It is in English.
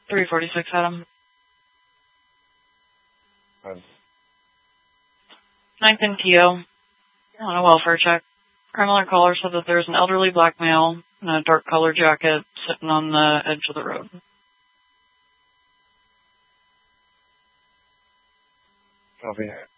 346 Adam. 9th and TO. On a welfare check. Criminal caller said that there's an elderly black male in a dark colored jacket sitting on the edge of the road. Copy.